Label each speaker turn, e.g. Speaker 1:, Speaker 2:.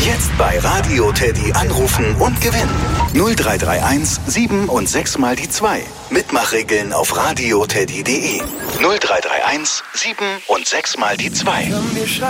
Speaker 1: Jetzt bei Radio Teddy anrufen und gewinnen. 0331 7 und 6 mal die 2. Mitmachregeln auf radioteddy.de. 0331 7 und 6 mal die 2.